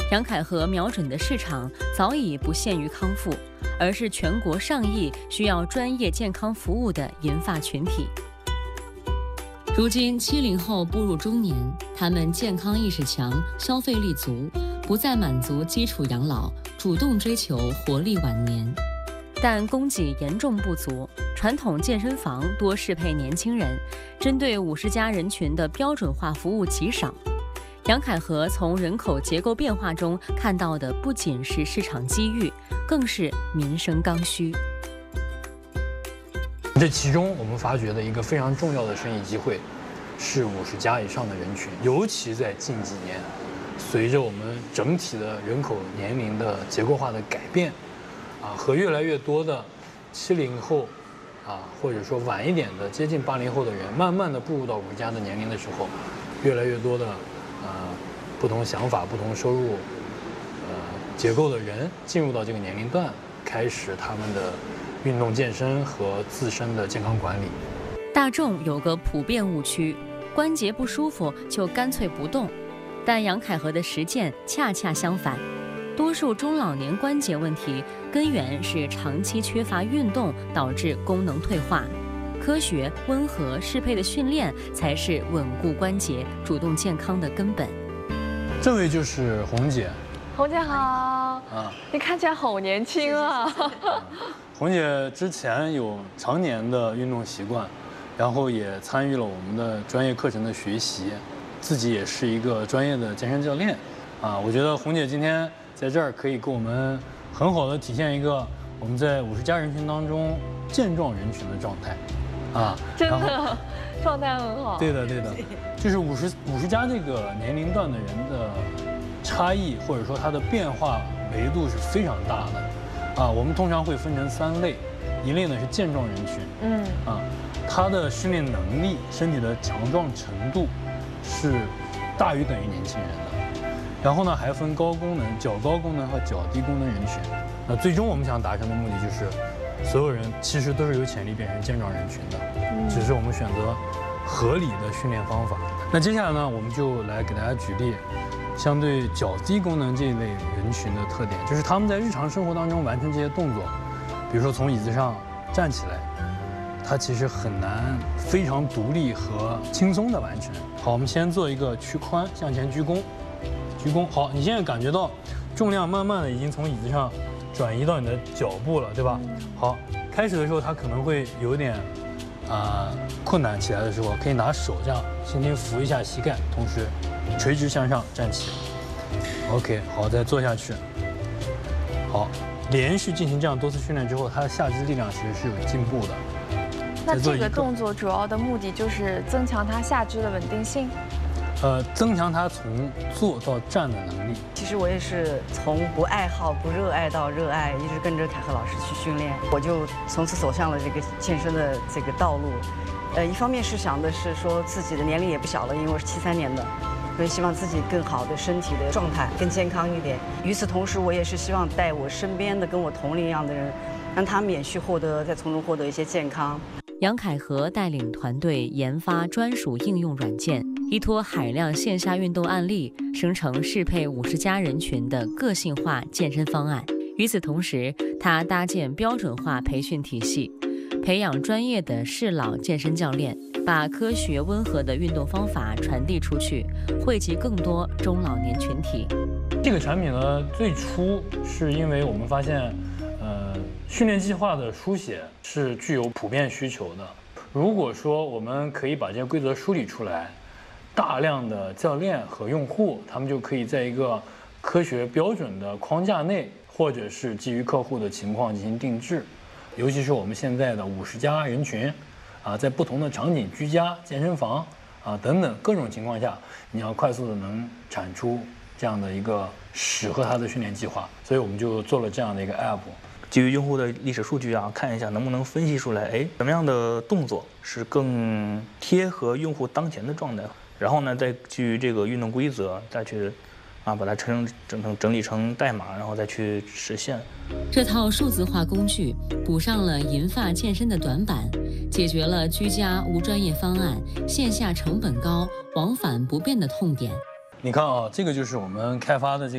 杨凯和瞄准的市场早已不限于康复，而是全国上亿需要专业健康服务的银发群体。如今70后步入中年，他们健康意识强，消费力足，不再满足基础养老，主动追求活力晚年。但供给严重不足，传统健身房多适配年轻人，针对50+人群的标准化服务极少。杨凯和从人口结构变化中看到的不仅是市场机遇，更是民生刚需。 这其中我们发掘的一个非常重要的生意机会，是50+以上的人群，尤其在近几年，随着我们整体的人口年龄的结构化的改变，和越来越多的70后，或者说晚一点的接近80后的人，慢慢的步入到50+的年龄的时候，越来越多的不同想法、不同收入结构的人进入到这个年龄段，开始他们的运动健身和自身的健康管理。 大众有个普遍误区，关节不舒服就干脆不动，但杨凯和的实践恰恰相反。多数中老年关节问题根源是长期缺乏运动导致功能退化，科学、温和、适配的训练才是稳固关节、主动健康的根本。 这位就是红姐。 红姐好，你看起来好年轻啊。 红姐之前有常年的运动习惯，然后也参与了我们的专业课程的学习，自己也是一个专业的健身教练。我觉得红姐今天在这儿可以给我们很好的体现一个我们在50+人群当中健壮人群的状态。 真的状态很好。 对的，就是50+这个年龄段的人的差异，或者说它的变化维度是非常大的。我们通常会分成3类，一类呢是健壮人群，他的训练能力、身体的强壮程度是大于等于年轻人的。然后呢还分高功能、较高功能和较低功能人群。那最终我们想达成的目的就是，所有人其实都是有潜力变成健壮人群的，只是我们选择合理的训练方法。那接下来呢，我们就来给大家举例，相对较低功能这一类人群的特点，就是他们在日常生活当中完成这些动作，比如说从椅子上站起来，它其实很难非常独立和轻松的完成。好，我们先做一个屈髋向前鞠躬，鞠躬。好，你现在感觉到重量慢慢的已经从椅子上转移到你的脚部了，对吧？好，开始的时候它可能会有点困难，起来的时候可以拿手这样轻轻扶一下膝盖，同时垂直向上站起。OK， 好，再坐下去。好，连续进行这样多次训练之后，它的下肢力量其实是有进步的。 那这个动作主要的目的就是增强它下肢的稳定性。 增强他从坐到站的能力。 其实我也是从不爱好、不热爱到热爱，一直跟着凯和老师去训练，我就从此走向了这个健身的这个道路。一方面是想的是说自己的年龄也不小了，因为我是73年的，所以希望自己更好的身体的状态更健康一点。与此同时，我也是希望带我身边的跟我同龄一样的人，让他们也去再从中获得一些健康。 杨凯和带领团队研发专属应用软件，依托海量线下运动案例，生成适配50+人群的个性化健身方案。与此同时，他搭建标准化培训体系，培养专业的适老健身教练，把科学温和的运动方法传递出去，惠及更多中老年群体。 这个产品呢，最初是因为我们发现，训练计划的书写是具有普遍需求的。如果说我们可以把这些规则梳理出来，大量的教练和用户，他们就可以在一个科学标准的框架内，或者是基于客户的情况进行定制。尤其是我们现在的50+人群，在不同的场景，居家、健身房等等各种情况下，你要快速的能产出这样的一个适合他的训练计划，所以我们就做了这样的一个 app。 基于用户的历史数据看一下能不能分析出来，什么样的动作是更贴合用户当前的状态，然后呢，再基于这个运动规则再去把它整理成代码，然后再去实现。 这套数字化工具补上了银发健身的短板，解决了居家无专业方案、线下成本高、往返不便的痛点。 你看这个就是我们开发的